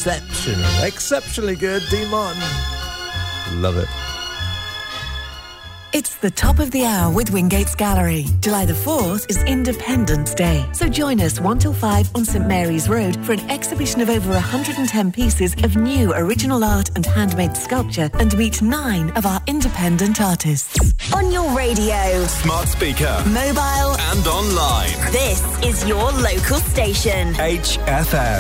Exceptionally good, Dean Martin. Love it. It's the top of the hour with Wingate's Gallery. July the 4th is Independence Day. So join us 1 till 5 on St Mary's Road for an exhibition of over 110 pieces of new original art and handmade sculpture, and meet 9 of our independent artists. On your radio, smart speaker, mobile and online. This is your local station. HFM.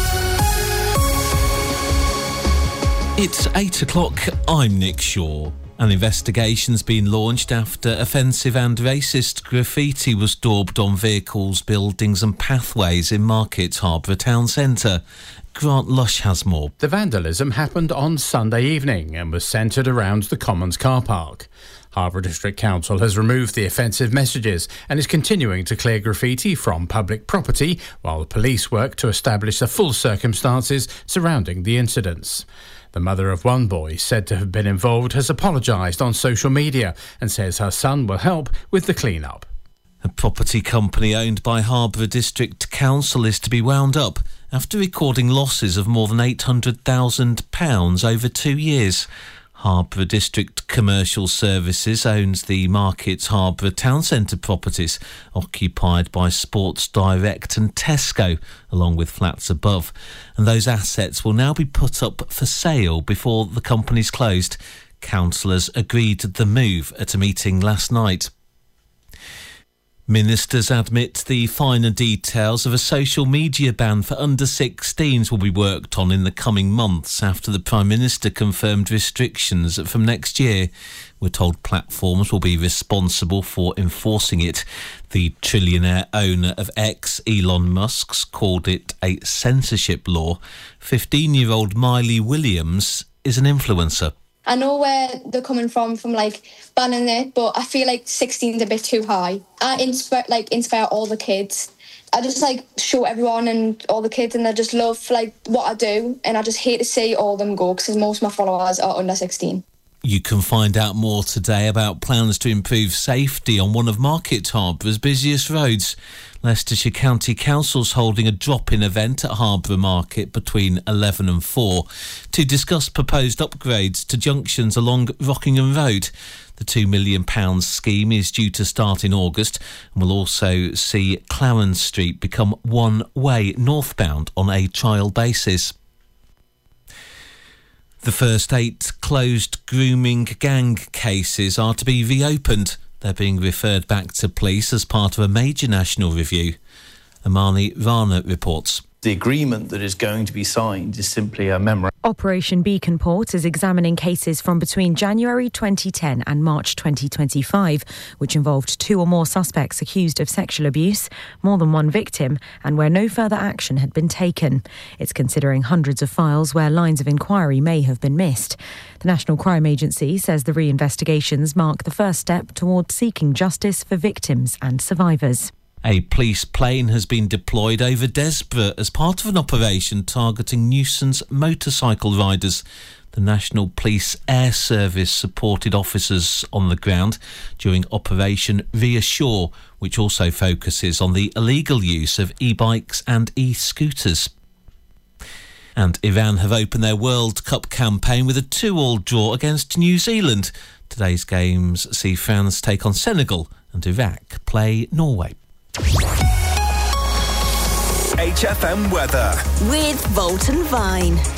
It's 8 o'clock. I'm Nick Shaw. An investigation's been launched after offensive and racist graffiti was daubed on vehicles, buildings and pathways in Market Harborough Town Centre. Grant Lush has more. The vandalism happened on Sunday evening and was centred around the Commons car park. Harborough District Council has removed the offensive messages and is continuing to clear graffiti from public property while the police work to establish the full circumstances surrounding the incidents. The mother of one boy said to have been involved has apologised on social media and says her son will help with the clean-up. A property company owned by Harborough District Council is to be wound up after recording losses of more than £800,000 over 2 years. Harborough District Commercial Services owns the Market Harborough Town Centre properties occupied by Sports Direct and Tesco, along with flats above. And those assets will now be put up for sale before the company's closed. Councillors agreed the move at a meeting last night. Ministers admit the finer details of a social media ban for under-16s will be worked on in the coming months after the Prime Minister confirmed restrictions from next year. We're told platforms will be responsible for enforcing it. The trillionaire owner of X, Elon Musk, called it a censorship law. 15-year-old Miley Williams is an influencer. I know where they're coming from like banning it, but I feel like 16 is a bit too high. I inspire all the kids. I just show everyone and all the kids, and I just love what I do, and I just hate to see all of them go because most of my followers are under 16. You can find out more today about plans to improve safety on one of Market Harbour's busiest roads. Leicestershire County Council's holding a drop-in event at Harborough Market between 11 and 4 to discuss proposed upgrades to junctions along Rockingham Road. The £2 million scheme is due to start in August and will also see Clarence Street become one-way northbound on a trial basis. The first 8 closed grooming gang cases are to be reopened. They're being referred back to police as part of a major national review. Amani Rana reports. The agreement that is going to be signed is simply a memorandum. Operation Beacon Port is examining cases from between January 2010 and March 2025, which involved 2 or more suspects accused of sexual abuse, more than one victim, and where no further action had been taken. It's considering hundreds of files where lines of inquiry may have been missed. The National Crime Agency says the reinvestigations mark the first step towards seeking justice for victims and survivors. A police plane has been deployed over Desborough as part of an operation targeting nuisance motorcycle riders. The National Police Air Service supported officers on the ground during Operation Reassure, which also focuses on the illegal use of e-bikes and e-scooters. And Iran have opened their World Cup campaign with a 2-2 draw against New Zealand. Today's games see France take on Senegal and Iraq play Norway. HFM weather with Volton Vine.